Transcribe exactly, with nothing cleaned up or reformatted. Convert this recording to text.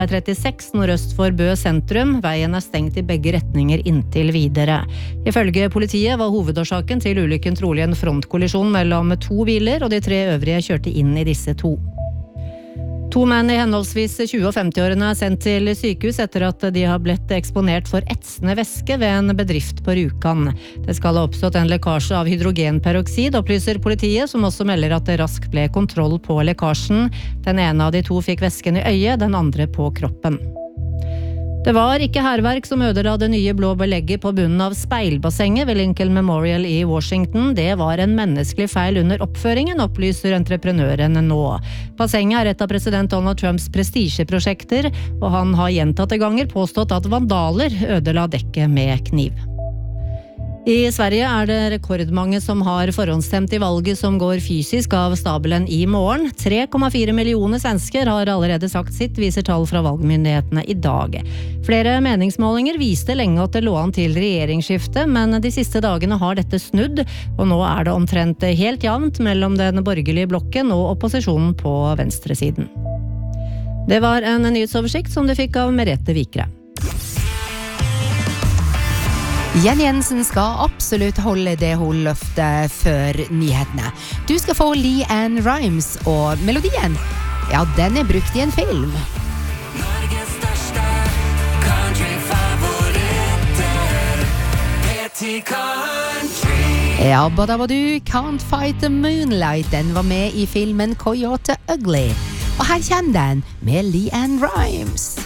trettiseks nordøst for Bø sentrum. Veien er stengt i begge retninger inntil videre. Ifølge politiet var hovedårsaken til ulykken trolig en frontkollisjon mellom to biler, og de tre øvrige kjørte inn i disse to. To menn i henholdsvis tjue- og femti-årene er sendt til sykehus etter at de har blitt eksponert for etsende væske ved en bedrift på Rjukan. Det skal ha oppstått en lekkasje av hydrogenperoksid, opplyser politiet, som også melder at det raskt ble kontroll på lekkasjen. Den ene av de to fikk væsken i øyet, den andre på kroppen. Det var ikke hærverk som ødela det nye blå belegget på bunnen av speilbassenget ved Lincoln Memorial i Washington. Det var en menneskelig feil under oppføringen, opplyser entreprenøren nå. Bassenget er et av president Donald Trumps prestisjeprosjekter, og han har gjentatte ganger påstått at vandaler ødela dekket med kniv. I Sverige er det rekordmange som har forhåndsstemt i valget som går fysisk av stabelen i morgen. tre komma fire millioner svensker har allerede sagt sitt, viser tall fra valgmyndighetene i dag. Flere meningsmålinger viste lenge at det lå an til regjeringsskifte, men de siste dagene har dette snudd, og nå er det omtrent helt jevnt mellom den borgerlige blokken og opposisjonen på venstresiden. Det var en nyhetsoversikt som du fikk av Merete Vikre. Jenny Jensen skal absolutt holde det hun løfter før nyhetene. Du skal få LeAnn Rimes, og melodien, ja, den er brukt i en film. Norges største countryfavoritter, P T Country. Ja, Badabadu, Can't Fight the Moonlight, den var med i filmen Coyote Ugly. Og her kommer den med LeAnn Rimes.